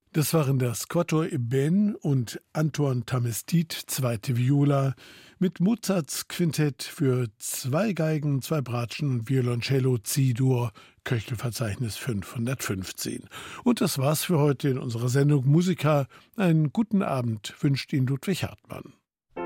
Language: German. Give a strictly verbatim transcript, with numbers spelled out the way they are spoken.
Das waren das Quatuor Eben und Antoine Tamestit, zweite Viola, mit Mozarts Quintett für zwei Geigen, zwei Bratschen und Violoncello C-Dur, Köchelverzeichnis fünfhundertfünfzehn. Und das war's für heute in unserer Sendung Musica. Einen guten Abend wünscht Ihnen Ludwig Hartmann.